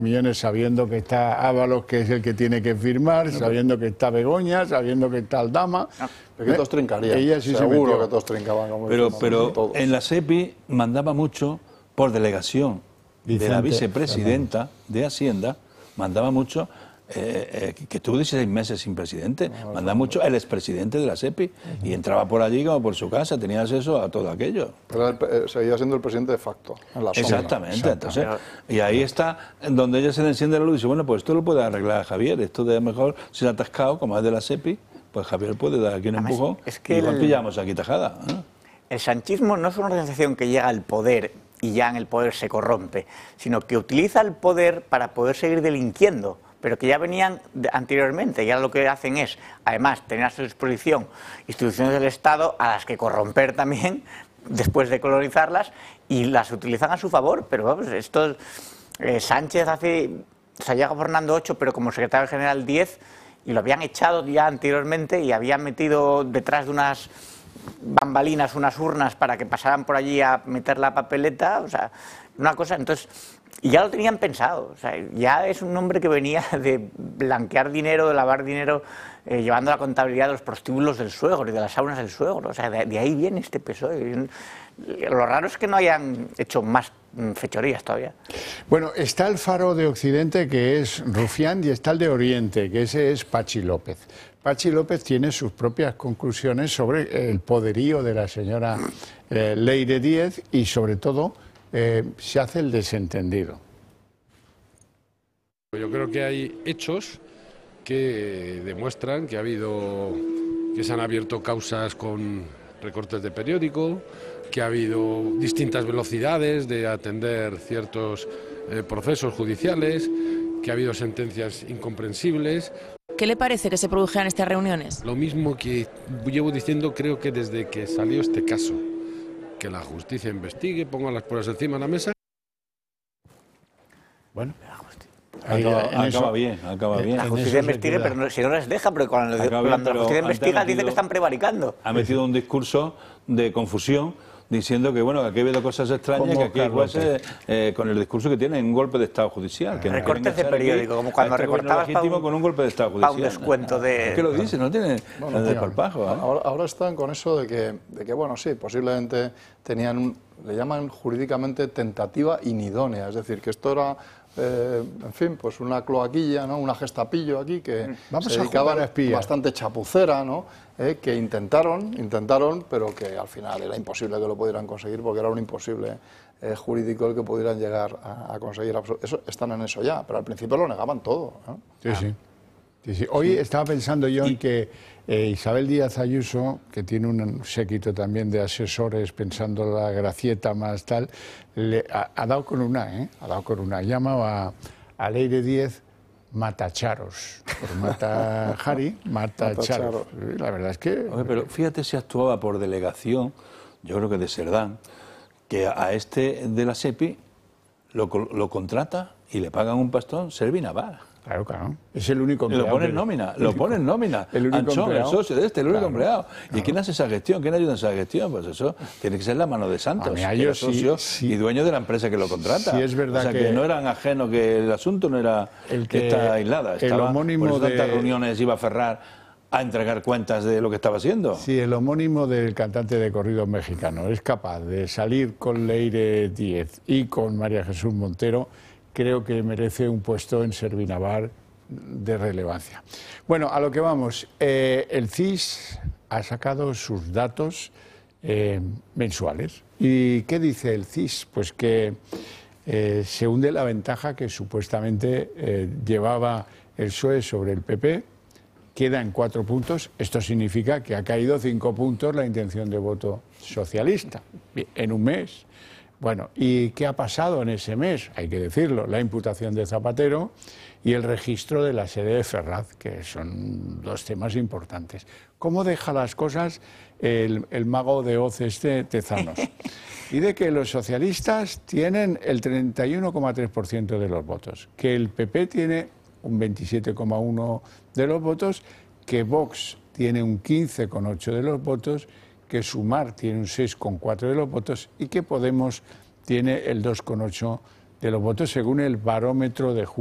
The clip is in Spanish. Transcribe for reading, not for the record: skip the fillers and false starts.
millones sabiendo que está Ábalos, que es el que tiene que firmar, sabiendo que está Begoña, sabiendo que está Aldama. Pero que todos trincarían. Ella sí seguro que todos trincaban. Como pero en la SEPI mandaba mucho por delegación de la vicepresidenta de Hacienda, mandaba mucho, que estuvo 16 meses sin presidente, mandaba mucho el expresidente de la SEPI y entraba por allí como por su casa, tenía acceso a todo aquello. Pero seguía siendo el presidente de facto, en la sombra. Exactamente, entonces, y ahí está donde ella se le enciende la luz y dice, bueno, pues esto lo puede arreglar Javier, esto de mejor se ha atascado, como es de la SEPI, pues Javier puede dar aquí un empujón y igual pillamos aquí tajada. El sanchismo no es una organización que llega al poder y ya en el poder se corrompe, sino que utiliza el poder para poder seguir delinquiendo, pero que ya venían anteriormente, y ahora lo que hacen es, además, tener a su disposición instituciones del Estado a las que corromper también, después de colonizarlas, y las utilizan a su favor, pero vamos, esto, Sánchez llega gobernando 8, pero como secretario general 10, y lo habían echado ya anteriormente, y habían metido detrás de unas bambalinas, unas urnas para que pasaran por allí a meter la papeleta, o sea, una cosa, entonces, y ya lo tenían pensado, o sea, ya es un hombre que venía de blanquear dinero, de lavar dinero, llevando la contabilidad de los prostíbulos del suegro y de las saunas del suegro, o sea, de ahí viene este PSOE. Lo raro es que no hayan hecho más fechorías todavía. Bueno, está el faro de Occidente, que es Rufián, y está el de Oriente, que ese es Pachi López. Pachi López tiene sus propias conclusiones sobre el poderío de la señora Leire Díez y, sobre todo, se hace el desentendido. Yo creo que hay hechos que demuestran que que se han abierto causas con recortes de periódico, que ha habido distintas velocidades de atender ciertos procesos judiciales, que ha habido sentencias incomprensibles. ¿Qué le parece que se produjeran estas reuniones? Lo mismo que llevo diciendo, creo que desde que salió este caso, que la justicia investigue, ponga las pruebas encima de la mesa. Bueno, acaba bien. La justicia investigue, pero si no les deja, pero cuando la justicia investiga dice que están prevaricando. Ha metido un discurso de confusión, diciendo que bueno, que aquí ha habido cosas extrañas, que aquí hay jueces con el discurso que tienen un golpe de Estado judicial. Que recortes de periódico, como cuando recortabas con un golpe de Estado judicial. Un descuento de... ¿Qué lo dice? No tiene desparpajo. Ahora están con eso de que, bueno, sí, posiblemente tenían, le llaman jurídicamente tentativa inidónea, es decir, que esto era... en fin, pues una cloaquilla, ¿no? Una gestapillo aquí que se dedicaba bastante chapucera, ¿no? Que intentaron, pero que al final era imposible que lo pudieran conseguir porque era un imposible jurídico el que pudieran llegar a conseguir. Eso, están en eso ya, pero al principio lo negaban todo, ¿no? Sí. Hoy estaba pensando yo en que Isabel Díaz Ayuso, que tiene un séquito también de asesores pensando la gracieta más tal, ha dado con una, ha dado con una. Ha llamado a Leire Díez matacharos. Por mata-Jari, matacharos. La verdad es que... Oye, pero fíjate si actuaba por delegación, yo creo que de Serdán, que a este de la SEPI lo contrata y le pagan un pastón Servi Navar. Claro. Es el único empleado. Lo pone en nómina. El único Anchón, empleado. El socio de el único empleado. Claro. ¿Y quién hace esa gestión? ¿Quién ayuda en esa gestión? Pues eso tiene que ser la mano de Santos, que es socio y dueño de la empresa que lo contrata. Sí, es verdad, o sea, que no eran ajenos, que el asunto no era que está aislada. El homónimo por eso tantas reuniones iba a Ferrar a entregar cuentas de lo que estaba haciendo. Sí, el homónimo del cantante de corridos mexicano es capaz de salir con Leire Díez y con María Jesús Montero. Creo que merece un puesto en Servinavar de relevancia. Bueno, a lo que vamos. El CIS ha sacado sus datos mensuales. ¿Y qué dice el CIS? Pues que se hunde la ventaja que supuestamente llevaba el PSOE sobre el PP. Queda en 4 puntos. Esto significa que ha caído 5 puntos la intención de voto socialista en un mes. Bueno, ¿y qué ha pasado en ese mes? Hay que decirlo, la imputación de Zapatero y el registro de la sede de Ferraz, que son 2 temas importantes. ¿Cómo deja las cosas el mago de Oz Tezanos? Y de que los socialistas tienen el 31,3% de los votos, que el PP tiene un 27,1% de los votos, que Vox tiene un 15,8% de los votos, que Sumar tiene un 6,4% de los votos y que Podemos tiene el 2,8% de los votos según el barómetro de